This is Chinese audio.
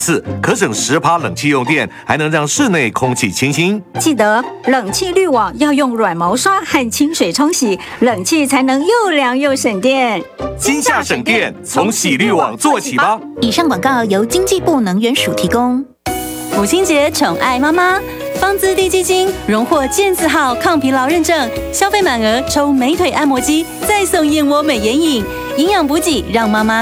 可省10%冷气用电，还能让室内空气清新。 记得冷气滤网要用软毛刷和清水冲洗，冷气才能又凉又省电。 今夏省电，从洗滤网做起吧。 以上广告由经济部能源署提供。 母亲节宠爱妈妈，方姿滴基金荣获健字号抗疲劳认证，消费满额抽美腿按摩机，再送燕窝美眼影，营养补给让妈妈